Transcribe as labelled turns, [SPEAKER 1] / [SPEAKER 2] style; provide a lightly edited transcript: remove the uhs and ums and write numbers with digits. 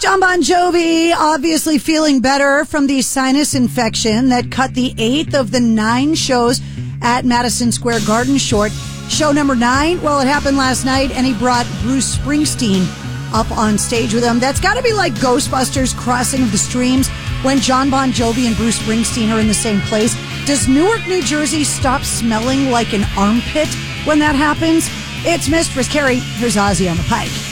[SPEAKER 1] John Bon Jovi obviously feeling better from the sinus infection that cut the 8th of the 9 shows at Madison Square Garden short. Show number 9, well, it happened last night, and he brought Bruce Springsteen up on stage with him. That's got to be like Ghostbusters Crossing of the Streams when John Bon Jovi and Bruce Springsteen are in the same place. Does Newark, New Jersey stop smelling like an armpit when that happens? It's Mistress Carrie. Here's Ozzy on the Pike.